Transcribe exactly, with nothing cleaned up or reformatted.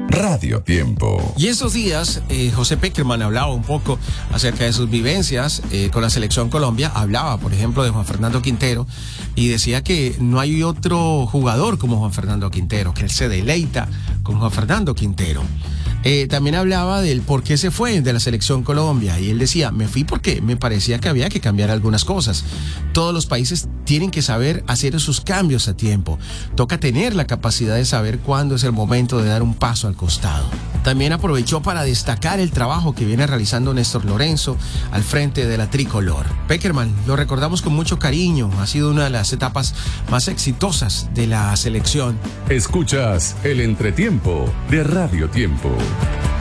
Radio Tiempo. Y estos días, eh, José Peckerman hablaba un poco acerca de sus vivencias eh, con la Selección Colombia. Hablaba, por ejemplo, de Juan Fernando Quintero y decía que no hay otro jugador como Juan Fernando Quintero, que él se deleita con Juan Fernando Quintero. Eh, también hablaba del por qué se fue de la Selección Colombia y él decía, me fui porque me parecía que había que cambiar algunas cosas. Todos los países tienen que saber hacer esos cambios a tiempo. Toca tener la capacidad de saber cuándo es el momento de dar un paso al costado. También aprovechó para destacar el trabajo que viene realizando Néstor Lorenzo al frente de la tricolor. Peckerman, lo recordamos con mucho cariño, ha sido una de las etapas más exitosas de la selección. Escuchas el entretiempo de Radio Tiempo.